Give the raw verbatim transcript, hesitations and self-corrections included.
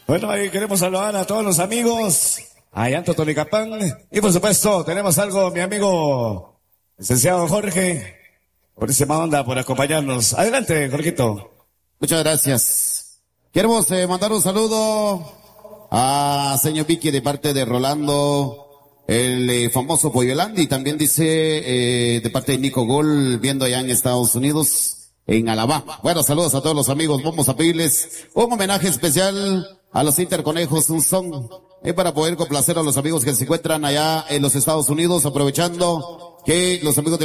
Bueno, ahí queremos saludar a todos los amigos, a Llanto Tolicapán, y por supuesto, tenemos algo, mi amigo, licenciado Jorge, por esa onda, por acompañarnos. Adelante, Jorgito. Muchas gracias. Queremos eh, mandar un saludo a señor Vicky de parte de Rolando, el eh, famoso Poyolandi, y también dice eh, de parte de Nico Gol, viendo allá en Estados Unidos, en Alabama. Bueno, saludos a todos los amigos. Vamos a pedirles un homenaje especial a los Interconejos, un son eh, para poder complacer a los amigos que se encuentran allá en los Estados Unidos, aprovechando que los amigos de